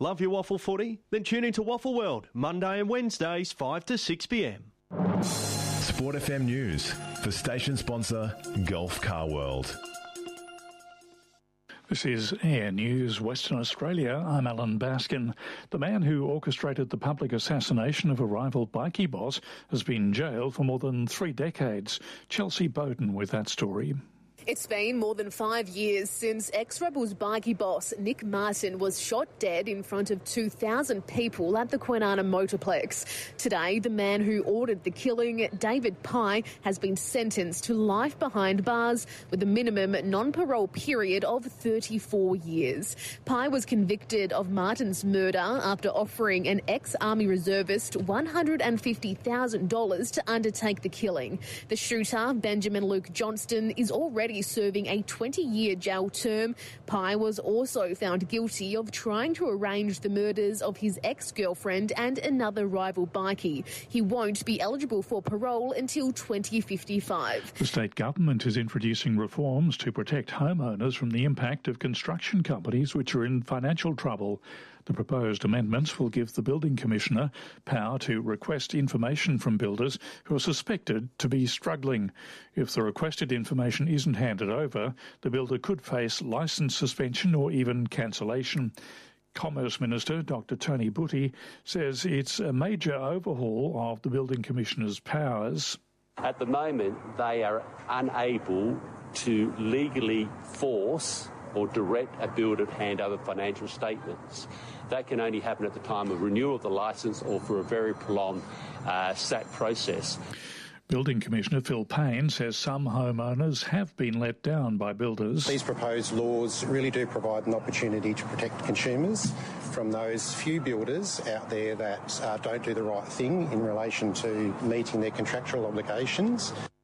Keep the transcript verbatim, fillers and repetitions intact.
Love your waffle footy? Then tune into Waffle World, Monday and Wednesdays, five to six p m. Sport F M News for station sponsor Gulf Car World. This is Air News Western Australia. I'm Alan Baskin. The man who orchestrated the public assassination of a rival bikie boss has been jailed for more than three decades. Chelsea Bowden with that story. It's been more than five years since ex-Rebels bikie boss Nick Martin was shot dead in front of two thousand people at the Kwinana Motorplex. Today, the man who ordered the killing, David Pye, has been sentenced to life behind bars with a minimum non-parole period of thirty-four years. Pye was convicted of Martin's murder after offering an ex-Army reservist one hundred fifty thousand dollars to undertake the killing. The shooter, Benjamin Luke Johnston, is already serving a twenty-year jail term. Pye was also found guilty of trying to arrange the murders of his ex-girlfriend and another rival bikie. He won't be eligible for parole until twenty fifty-five. The state government is introducing reforms to protect homeowners from the impact of construction companies which are in financial trouble. The proposed amendments will give the Building Commissioner power to request information from builders who are suspected to be struggling. If the requested information isn't handed over, the builder could face licence suspension or even cancellation. Commerce Minister Doctor Tony Butty says it's a major overhaul of the Building Commissioner's powers. At the moment, they are unable to legally force or direct a builder to hand over financial statements. That can only happen at the time of renewal of the licence or for a very prolonged uh, S A C process. Building Commissioner Phil Payne says some homeowners have been let down by builders. These proposed laws really do provide an opportunity to protect consumers from those few builders out there that uh, don't do the right thing in relation to meeting their contractual obligations.